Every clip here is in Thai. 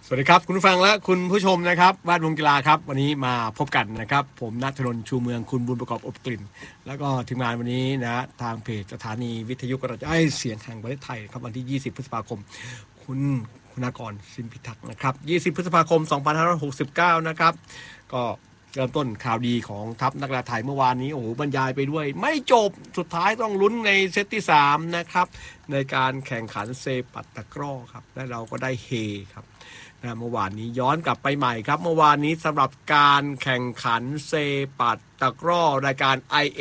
สวัสดีครับคุณผู้ฟังและคุณผู้ชมนะครับแวดวงกีฬาครับวันนี้มาพบกันนะครับผมณัฐนนท์ชูเมืองคุณบุญประกอบอบกลิ่นแล้วก็ทีมงานวันนี้นะทางเพจสถานีวิทยุกระจายเสียงแห่งประเทศไทยครับวันที่20พฤษภาคมคุณากรสินพิทักษ์นะครับ20พฤษภาคม2569นะครับก็เริ่มต้นข่าวดีของทัพนักกีฬาไทยเมื่อวานนี้โอ้โหบรรยายไปด้วยไม่จบสุดท้ายต้องลุ้นในเซตที่3นะครับในการแข่งขันเซปัตตะกร้อครับและเราก็ได้เฮครับเมื่อวานนี้ย้อนกลับไปใหม่ครับเมื่อวานนี้สำหรับการแข่งขันเซปัตตะกร้อรายการ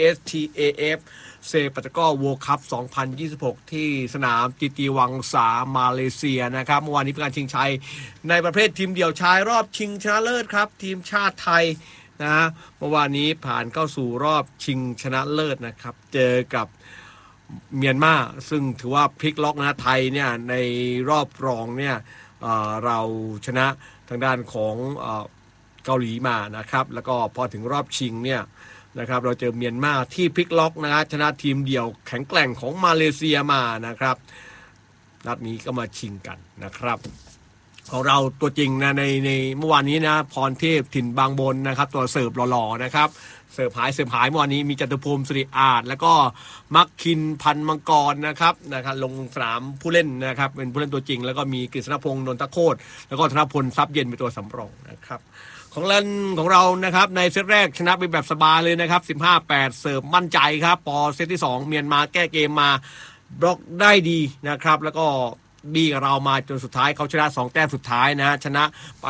ISTAF เซปัตตะกร้อ World Cup 2026 ที่สนามจิติวังสามาเลเซียนะครับเมื่อวานนี้เป็นการชิงชัยในประเภททีมเดี่ยวชายรอบชิงชนะเลิศครับทีมชาติไทยนะเมื่อวานนี้ผ่านเข้าสู่รอบชิงชนะเลิศนะครับเจอกับเมียนมาซึ่งถือว่าพลิกล็อกนะไทยเนี่ยในรอบรองเนี่ยเราชนะทางด้านของเกาหลีมานะครับแล้วก็พอถึงรอบชิงเนี่ยนะครับเราเจอเมียนมาที่พลิกล็อกนะชนะทีมเดี่ยวแข็งแกร่งของมาเลเซียมานะครับนัดนี้ก็มาชิงกันนะครับของเราตัวจริงนะในเมื่อวานนี้นะพรเทพถิ่นบางบนนะครับตัวเสิร์ฟหล่อๆนะครับเสิร์ฟหายเมื่อวานนี้มีจตุพรสิริอาจแล้วก็มักคินพันมังกรนะครับลงสนามผู้เล่นนะครับเป็นผู้เล่นตัวจริงแล้วก็มีกฤษณพงษ์นนทโคตรแล้วก็ธนพลทรัพย์เย็นเป็นตัวสำรองนะครับของเล่นของเรานะครับในเซตแรกชนะไปแบบสบายเลยนะครับ 15-8 เสิร์ฟมั่นใจครับพอเซตที่2เมียนมาแก้เกมมาบล็อกได้ดีนะครับแล้วก็บีกับเรามาจนสุดท้ายเขาชนะ2แต้มสุดท้ายนะชนะไป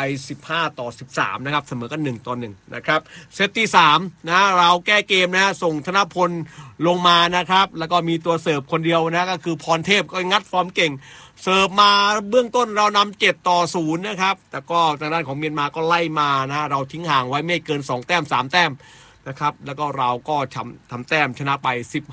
15-13นะครับเสมอกัน1-1นะครับเซตที่3นะเราแก้เกมนะส่งธนพลลงมานะครับแล้วก็มีตัวเสิร์ฟคนเดียวนะก็คือพรเทพก็งัดฟอร์มเก่งเสิร์ฟมาเบื้องต้นเรานำ7-0นะครับแต่ก็ทางด้านของเมียนมาก็ไล่มานะเราทิ้งห่างไว้ไม่เกิน2แต้ม3แต้มนะครับแล้วก็เราก็ทำแต้มชนะไป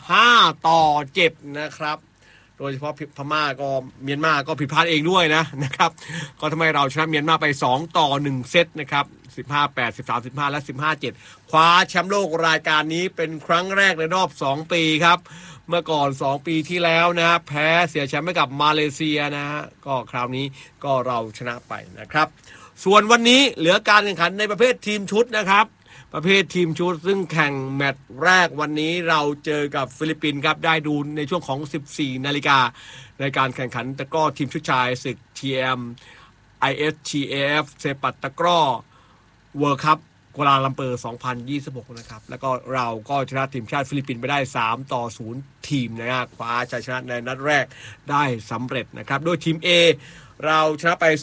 15-7นะครับโดยเฉพาะพม่าก็เมียนมาก็ผิดพลาดเองด้วยนะครับก็ทำให้เราชนะเมียนมาไป2-1เซตนะครับ15-8 13-15และ15-7คว้าแชมป์โลกรายการนี้เป็นครั้งแรกในรอบ2ปีครับเมื่อก่อน2ปีที่แล้วนะแพ้เสียแชมป์ให้กับมาเลเซียนะฮะก็คราวนี้ก็เราชนะไปนะครับส่วนวันนี้เหลือการแข่งขันในประเภททีมชุดนะครับประเภททีมชุดซึ่งแข่งแมตช์แรกวันนี้เราเจอกับฟิลิปปินส์ครับได้ดูในช่วงของ 14 นาฬิกาในการแข่งขันตะกร้อทีมชุดชายศึก TM ISTAF เซปัตตะกร้อ World Cup กัวลาลัมเปอร์ 2026 นะครับแล้วก็เราก็ชนะทีมชาติฟิลิปปินส์ไปได้3-0ทีมนะครับคว้าชัยชนะในนัดแรกได้สำเร็จนะครับโดยทีม Aเราชนะไป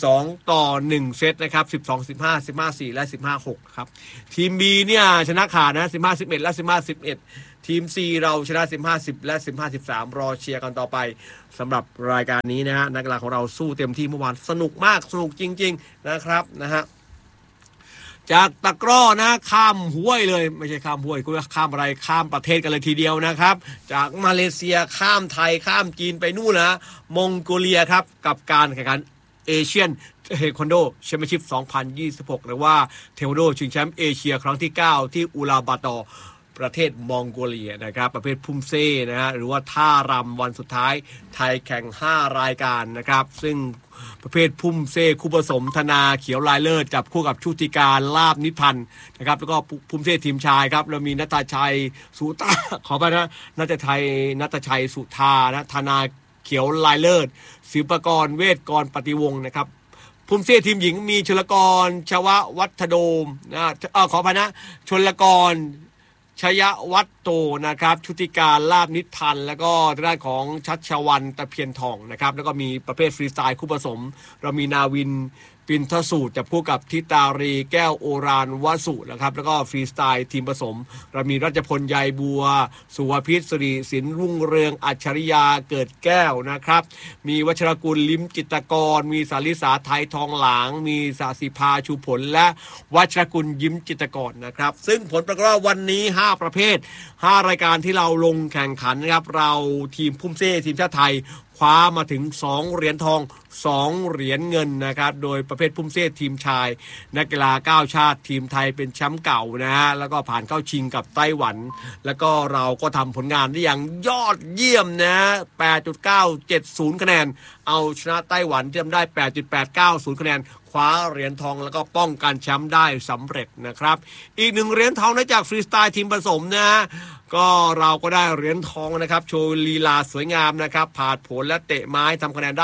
2-1เซตนะครับ12-15 15-4และ15-6ครับทีม B เนี่ยชนะขาดนะ15-11และ15-11ทีม C เราชนะ15-10และ15-13รอเชียร์กันต่อไปสำหรับรายการนี้นะฮะนักกีฬาของเราสู้เต็มที่เมื่อวานสนุกมากสนุกจริงๆนะครับนะฮะจากตะกร้อนะข้ามห้วยเลยไม่ใช่ข้ามห้วยก็ข้ามอะไรข้ามประเทศกันเลยทีเดียวนะครับจากมาเลเซียข้ามไทยข้ามจีนไปนู่นนะมองโกเลียครับกับการแข่งขันเอเชียนเทควันโดแชมเปี้ยนชิพ 2026 หรือว่าเทควันโดชิงแชมป์เอเชียครั้งที่ 9 ที่อูลาบาตอร์ประเทศมองโกเลียนะครับประเภทพุ่มเซ่นะฮะหรือว่าท่ารำวันสุดท้ายไทยแข่ง5รายการนะครับซึ่งประเภทพุ่มเซ่คู่ผสมธนาเขียวลายเลิศจับคู่กับชุติการลาบนิพันธ์นะครับแล้วก็พุ่มเซ่ทีมชายครับเรามีณัฐชัยสุธาขอไปนะณัฐชัยสุธานะธนาเขียวลายเลิศศิลปกรเวทกรปฏิวงศ์นะครับพุ่มเซ่ทีมหญิงมีชลกรชววัฒโดมนะขอไปนะชลกรชยวัตโตนะครับชุติการลาบนิพันธ์แล้วก็ทางด้านของชัชวันตะเพียนทองนะครับแล้วก็มีประเภทฟรีสไตล์คู่ผสมเรามีนาวินปินทสูตรจับคู่กับทิตารีแก้วโอรานวสุนะครับแล้วก็ฟรีสไตล์ทีมผสมเรามีรัชพลใยบัวสุวพิษสิริสินรุ่งเรืองอัจฉริยาเกิดแก้วนะครับมีวัชรกุลลิ้มจิตรกรมีสาริสาไทยทองหลางมีสาสิภาชูผลและวัชรกุลยิ้มจิตรกรนะครับซึ่งผลปรากฏว่าวันนี้5ประเภท5รายการที่เราลงแข่งขันนะครับเราทีมพุ่มเซ่ทีมชาติไทยคว้ามาถึง2เหรียญทอง2เหรียญเงินนะครับโดยประเภทพุ่มเซ่ทีมชายนักกีฬา9ชาติทีมไทยเป็นแชมป์เก่านะฮะแล้วก็ผ่านเข้าชิงกับไต้หวันแล้วก็เราก็ทำผลงานได้อย่างยอดเยี่ยมนะ 8.970 คะแนนเอาชนะไต้หวันที่ทำได้ 8.890 คะแนนคว้าเหรียญทองแล้วก็ป้องกันแชมป์ได้สำเร็จนะครับอีก1เหรียญทองได้จากฟรีสไตล์ทีมผสมนะฮะก็เราก็ได้เหรียญทองนะครับโชว์ลีลาสวยงามนะครับผ่าดผลและเตะไม้ทำคะแนนได้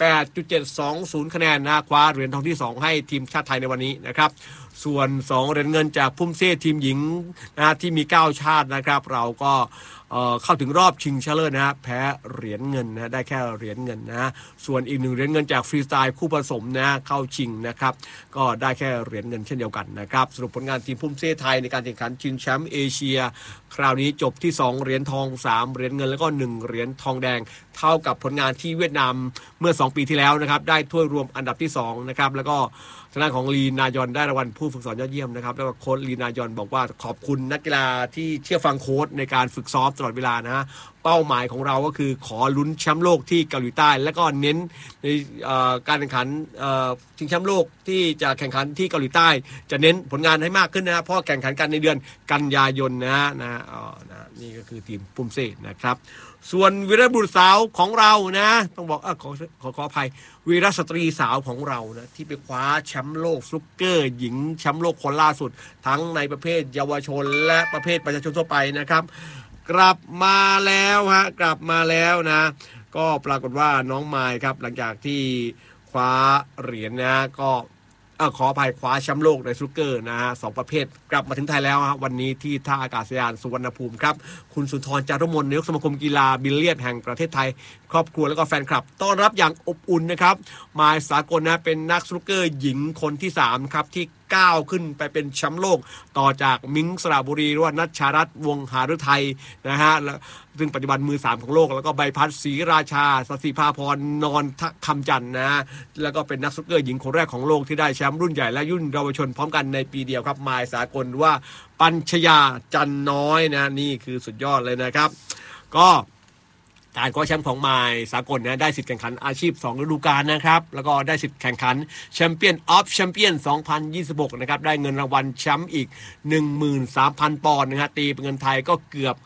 8.720 คะแนนนะคว้าเหรียญทองที่2ให้ทีมชาติไทยในวันนี้นะครับส่วน2เหรียญเงินจากพุ่มเซ่ทีมหญิงนะที่มี9ชาตินะครับเราก็เข้าถึงรอบชิงชนะเลิศนะฮะแพ้เหรียญเงินนะได้แค่เหรียญเงินนะส่วนอีก1เหรียญเงินจากฟรีสไตล์คู่ผสมนะเข้าชิงนะครับก็ได้แค่เหรียญเงินเช่นเดียวกันนะครับสรุปผลงานทีมพุ่มเซ่ไทยในการแข่งขันชิงแชมป์เอเชียคราวนี้จบที่2เหรียญทอง3เหรียญเงินแล้วก็1เหรียญทองแดงเท่ากับผลงานที่เวียดนามเมื่อ2ปีที่แล้วนะครับได้ถ้วยรวมอันดับที่2นะครับแล้วก็ทางด้านของลีนายอนได้รางวัลผู้ฝึกสอนยอดเยี่ยมนะครับแล้วก็โค้ชลีนายอนบอกว่าขอบคุณนักกีฬาที่เชื่อฟังโค้ชในการฝึกซ้อมตลอดเวลานะฮะเป้าหมายของเราก็คือขอลุ้นแชมป์โลกที่เกาหลีใต้แล้วก็เน้นในการแข่งขันชิงแชมป์โลกที่จะแข่งขันที่เกาหลีใต้จะเน้นผลงานให้มากขึ้นนะเพราะแข่งขันกันในเดือนกันยายนนะนี่ก็คือทีมพุ่มเซ่นะครับส่วนวีรบุรุษสาวของเรานะต้องบอกขออภัยวีรสตรีสาวของเรานะที่ไปคว้าแชมป์โลกสนุกเกอร์หญิงแชมป์โลกคนล่าสุดทั้งในประเภทเยาวชนและประเภทประชาชนทั่วไปนะครับกลับมาแล้วนะก็ปรากฏว่าน้องมายครับหลังจากที่คว้าเหรียญนะก็ขออภัยคว้าแชมป์โลกในสนุกเกอร์นะฮะ2ประเภทกลับมาถึงไทยแล้วฮะวันนี้ที่ท่าอากาศยานสุวรรณภูมิครับคุณสุนทรจารุมนนายกสมาคมกีฬาบิลเลียดแห่งประเทศไทยครอบครัวแล้วก็แฟนคลับต้อนรับอย่างอบอุ่นนะครับมายสากลนะเป็นนักสนุกเกอร์หญิงคนที่3ครับที่ก้าวขึ้นไปเป็นแชมป์โลกต่อจากมิ้งสระบุรีหรือว่านัชชารัตน์วงศ์หฤทัยนะฮะซึ่งปัจจุบันมือ3ของโลกแล้วก็ใบพัดศรีราชาสศิภาพรนอนคำจันทร์นะแล้วก็เป็นนักสนุกเกอร์หญิงคนแรกของโลกที่ได้แชมป์รุ่นใหญ่และรุ่นเยาวชนพร้อมกันในปีเดียวครับมายสากลว่าปัญชยาจันน้อยนะนี่คือสุดยอดเลยนะครับก็การคว้าแชมป์ของมายสากลนะได้สิทธิ์แข่งขันอาชีพ2ฤดูกาลนะครับแล้วก็ได้สิทธิ์แข่งขันแชมเปี้ยนออฟแชมเปี้ยน2026นะครับได้เงินรางวัลแชมป์อีก 13,000 ปอนด์นะฮะตีเป็นเงินไทยก็เกือบ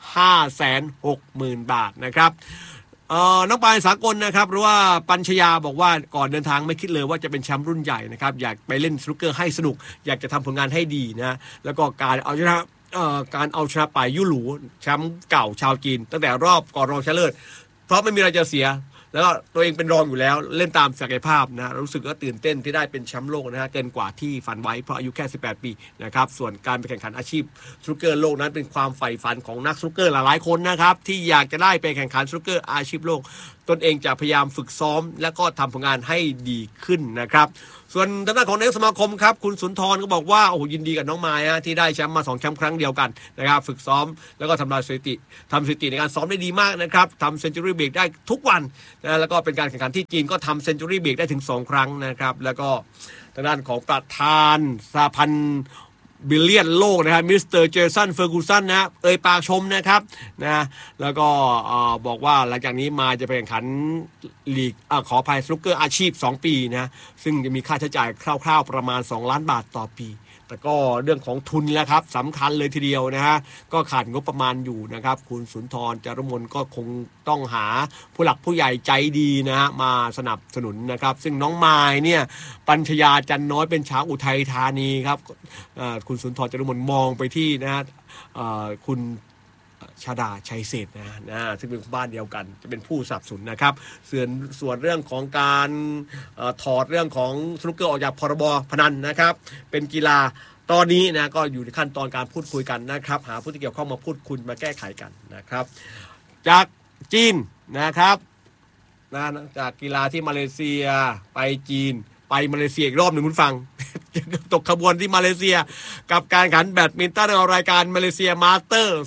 560,000 บาทนะครับน้องปายสากลนะครับหรือว่าปัญชยาบอกว่าก่อนเดินทางไม่คิดเลยว่าจะเป็นแชมป์รุ่นใหญ่นะครับอยากไปเล่นสนุกเกอร์ให้สนุกอยากจะทำผลงานให้ดีนะแล้วก็การเอาชนะไปยู่หลูแชมป์เก่าชาวจีนตั้งแต่รอบก่อนรองชนะเลิศเพราะไม่มีอะไรจะเสียแล้วก็ตัวเองเป็นรองอยู่แล้วเล่นตามศักยภาพนะรู้สึกว่าตื่นเต้นที่ได้เป็นแชมป์โลกนะฮะเกินกว่าที่ฝันไว้เพราะอายุแค่18 ปีนะครับส่วนการไปแข่งขันอาชีพสนุกเกอร์โลกนั้นเป็นความใฝ่ฝันของนักสนุกเกอร์หลายๆคนนะครับที่อยากจะได้ไปแข่งขันสนุกเกอร์อาชีพโลกตนเองจะพยายามฝึกซ้อมและก็ทำผลงานให้ดีขึ้นนะครับส่วนทางด้านของนายกสมาคมครับคุณสุนทรก็บอกว่าโอ้โหยินดีกับน้องมายฮะที่ได้แชมป์มา2แชมป์ครั้งเดียวกันนะครับฝึกซ้อมแล้วก็ทำลายสถิติในการซ้อมได้ดีมากนะครับทำเซนจูรี่เบรกได้ทุกวันนะแล้วก็เป็นการแข่งขันที่จีนก็ทำเซนจูรี่เบรกได้ถึง2ครั้งนะครับแล้วก็ทางด้านของประธานสหพันธ์บิลเลียนโลกนะครับมิสเตอร์เจสันเฟอร์กูสันนะปากชมนะครับนะแล้วก็บอกว่าหลังจากนี้มาจะไปแข่งขันลีกขออภัยสนุกเกอร์อาชีพ2ปีนะซึ่งจะมีค่าใช้จ่ายคร่าวๆประมาณ2ล้านบาทต่อปีแต่ก็เรื่องของทุนแล้วครับสำคัญเลยทีเดียวนะฮะก็ขาดงบประมาณอยู่นะครับคุณสุนทรจารุมนก็คงต้องหาผู้หลักผู้ใหญ่ใจดีนะฮะมาสนับสนุนนะครับซึ่งน้องมายเนี่ยปัญชยาจันน้อยเป็นชาวอุทัยธานีครับคุณสุนทรจารุมนมองไปที่นะฮะคุณชาดาชัยเศรษฐ์นะซึ่งเป็นบ้านเดียวกันจะเป็นผู้สนับสนุนนะครับส่วนเรื่องของการถอดเรื่องของสนุกเกอร์ออกจากพรบพนันนะครับเป็นกีฬาตอนนี้นะก็อยู่ในขั้นตอนการพูดคุยกันนะครับหาผู้ที่เกี่ยวข้องมาพูดคุยมาแก้ไขกันนะครับจากจีนนะครับจากกีฬาที่มาเลเซียไปจีนไปมาเลเซียอีกรอบหนึ่งคุณฟัง ตกขบวนที่มาเลเซียกับการแข่งขันแบดมินตันในรายการมาเลเซียมาสเตอร์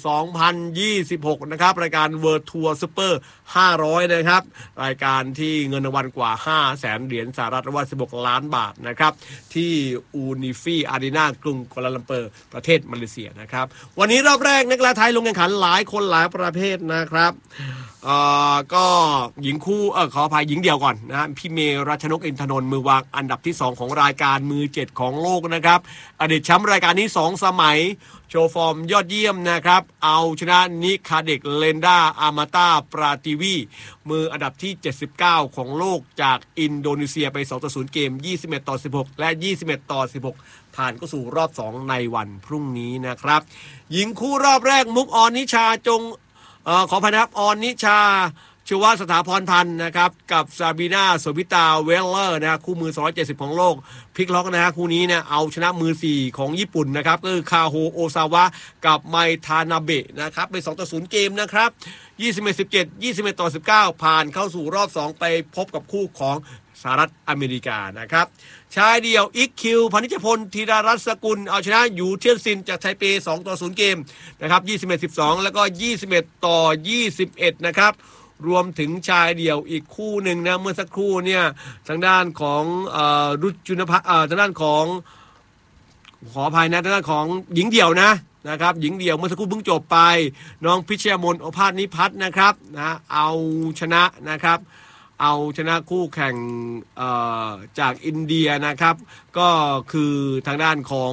2026นะครับรายการเวิร์ทัวร์ซูเปอร์500นะครับรายการที่เงินรางวัลกว่า 500,000 เหรียญสหรัฐหรือว่า16 ล้านบาทนะครับที่อูนิฟี่อารีนากรุงกัวลาลัมเปอร์ประเทศมาเลเซียนะครับวันนี้รอบแรกนักกีฬาไทยลงแข่งขันหลายคนหลายประเภทนะครับก็หญิงคู่ขออภัยหญิงเดียวก่อนนะพี่เมรัชนกอินทนนท์มือวางอันดับที่2ของรายการมือ7 ของโลกนะครับอดีตแชมป์รายการนี้2สมัยโชว์ฟอร์มยอดเยี่ยมนะครับเอาชนะนิคาเด็กเลนดาอามาตาปราติวีมืออันดับที่79ของโลกจากอินโดนีเซียไป2-0เกม21-16และ21-16ผ่านเข้าสู่รอบ2ในวันพรุ่งนี้นะครับหญิงคู่รอบแรกมุกออนนิชาขอพนับออนนิชาชวาสถาพรพันธ์นะครับกับซาบีนาโสบิตาเวลเลอร์นะคู่มือ270ของโลกพลิกล็อกนะฮะคู่นี้เนี่ยเอาชนะมือ4ของญี่ปุ่นนะครับก็คือคาโฮโอซาวะกับไมทานาเบะนะครับไป2-0เกมนะครับ21-17 21-19ผ่านเข้าสู่รอบ2ไปพบกับคู่ของสหรัฐอเมริกานะครับชายเดี่ยวอิกคิวพนิชพลธีรรัตน์สกุลเอาชนะยูเทียนซินจากไทเป2-0เกมนะครับ21-12แล้วก็21-21นะครับรวมถึงชายเดี่ยวอีกคู่หนึ่งนะเมื่อสักครู่เนี่ยทางด้านของรุจุนภัทรทางด้านของขออภัยนะทางด้านของหญิงเดี่ยวนะครับหญิงเดี่ยวเมื่อสักครู่เพิ่งจบไปน้องพิชยมนต์โอภาสนิพัฒน์นะครับนะเอาชนะนะครับเอาชนะคู่แข่งจากอินเดียนะครับก็คือทางด้านของ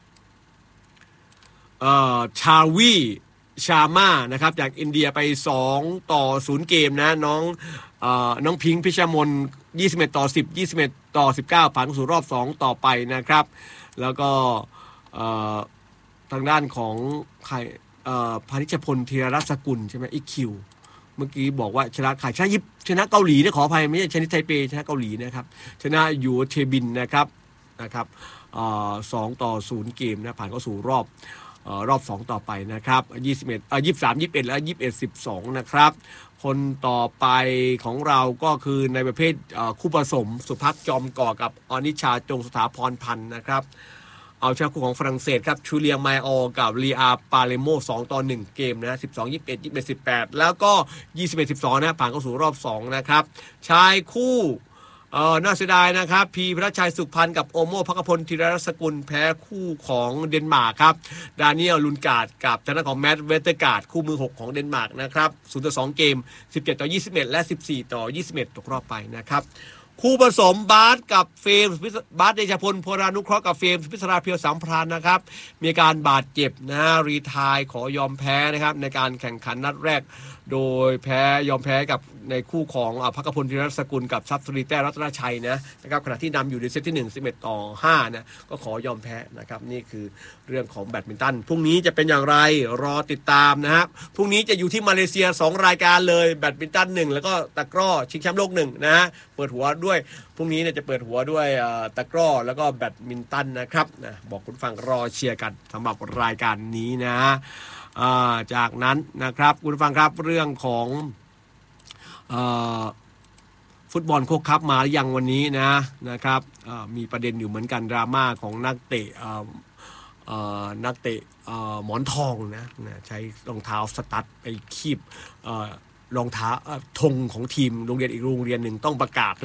ชาวีชาม่านะครับจากอินเดียไป2-0เกมนะน้องพิงค์พิชมนต์21-10 21-19ผ่านเข้าสู่รอบ2ต่อไปนะครับแล้วก็ทางด้านของใครพานิชพลธีรรัตน์สกุลใช่ไหมอีคิวเมื่อกี้บอกว่าชนะใครชนะเกาหลีนะขออภัยไม่ใช่ชนะไทเปชนะเกาหลีนะครับชนะยูเทบินนะครับ2-0เกมนะผ่านเข้าสู่รอบ2ต่อไปนะครับ23 21และ21 12นะครับคนต่อไปของเราก็คือในประเภทคู่ผสมสุภักจอมก่อกับอนิชาจงสถาพรพันธ์นะครับเอาชนะคู่ของฝรั่งเศสครับชูเลียงไมออกับลีอาปาเลโม2-1เกมนะ12 21 21 18แล้วก็21 12นะผ่านเข้าสู่รอบ2นะครับชายคู่น่าเสียดายนะครับพีพระชัยสุขพันธ์กับโอโมภักพลธีรรัตน์สกุลแพ้คู่ของเดนมาร์กครับดาเนียลลุนการ์ดกับทางด้านของแมตต์เวเตอร์การ์ดคู่มือ6ของเดนมาร์กนะครับ0-2เกม17-21และ14-21ตกรอบไปนะครับคู่ผสมบาสกับเฟมบาสเดชพลพรานุเคราะห์กับเฟมพิศราเพียวสามพรานนะครับมีการบาดเจ็บนะรีไทร์ขอยอมแพ้นะครับในการแข่งขันนัดแรกโดยยอมแพ้กับในคู่ของภักพลธีรรัตน์สกุลกับทรัพย์สุริแต้รัตนชัยนะครับขณะที่นำอยู่ในเซตที่1 11-5นะก็ขอยอมแพ้นะครับนี่คือเรื่องของแบดมินตันพรุ่งนี้จะเป็นอย่างไรรอติดตามนะครับพรุ่งนี้จะอยู่ที่มาเลเซีย2รายการเลยแบดมินตัน1แล้วก็ตะกร้อชิงแชมป์โลก1นะฮะเปิดหัวด้วยพรุ่งนี้เนี่ยจะเปิดหัวด้วยตะกร้อแล้วก็แบดมินตันนะครับบอกคุณฟังรอเชียร์กันสำหรับรายการนี้นะจากนั้นนะครับคุณฟังครับเรื่องของฟุตบอลโค้กคัพมาหรือยังวันนี้นะครับมีประเด็นอยู่เหมือนกันดราม่าของนักเตะหมอนทองนะใช้รองเท้าสตั๊ดไปคีบรองเท้าธงของทีมโรงเรียนอีกโรงเรียนหนึ่งต้องประกาศ